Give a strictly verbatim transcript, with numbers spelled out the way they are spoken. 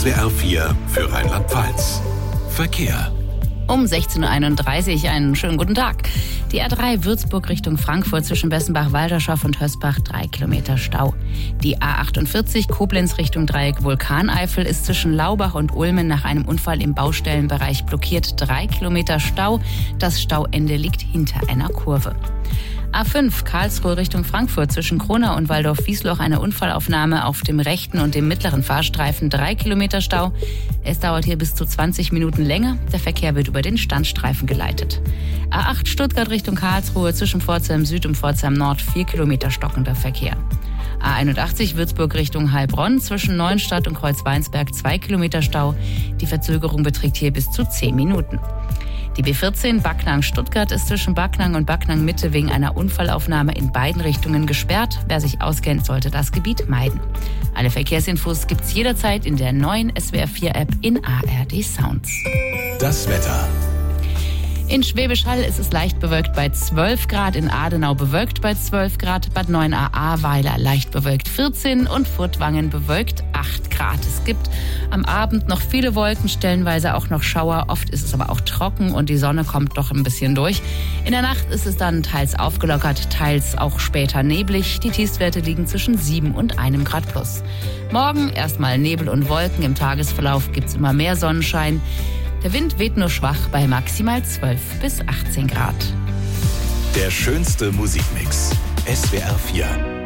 S W R vier für Rheinland-Pfalz. Verkehr. Um sechzehn Uhr einunddreißig, einen schönen guten Tag. Die A drei Würzburg Richtung Frankfurt zwischen Bessenbach-Walderschaft und Hösbach, drei Kilometer Stau. Die A achtundvierzig Koblenz Richtung Dreieck Vulkaneifel ist zwischen Laubach und Ulmen nach einem Unfall im Baustellenbereich blockiert, drei Kilometer Stau. Das Stauende liegt hinter einer Kurve. A fünf Karlsruhe Richtung Frankfurt zwischen Kronau und Waldorf-Wiesloch eine Unfallaufnahme auf dem rechten und dem mittleren Fahrstreifen, drei Kilometer Stau. Es dauert hier bis zu zwanzig Minuten länger. Der Verkehr wird über den Standstreifen geleitet. A acht Stuttgart Richtung Karlsruhe zwischen Pforzheim Süd und Pforzheim Nord, vier Kilometer stockender Verkehr. A einundachtzig Würzburg Richtung Heilbronn zwischen Neuenstadt und Kreuzweinsberg, zwei Kilometer Stau. Die Verzögerung beträgt hier bis zu zehn Minuten. Die B vierzehn Backnang-Stuttgart ist zwischen Backnang und Backnang-Mitte wegen einer Unfallaufnahme in beiden Richtungen gesperrt. Wer sich auskennt, sollte das Gebiet meiden. Alle Verkehrsinfos gibt's jederzeit in der neuen S W R vier App in A R D Sounds. Das Wetter. In Schwäbisch Hall ist es leicht bewölkt bei zwölf Grad, in Adenau bewölkt bei zwölf Grad, Bad Neuenahr-Ahrweiler leicht bewölkt vierzehn und Furtwangen bewölkt acht Grad. Es gibt am Abend noch viele Wolken, stellenweise auch noch Schauer. Oft ist es aber auch trocken und die Sonne kommt doch ein bisschen durch. In der Nacht ist es dann teils aufgelockert, teils auch später neblig. Die Tiefstwerte liegen zwischen sieben und einem Grad plus. Morgen erstmal Nebel und Wolken, im Tagesverlauf gibt's immer mehr Sonnenschein. Der Wind weht nur schwach bei maximal zwölf bis achtzehn Grad. Der schönste Musikmix. S W R vier.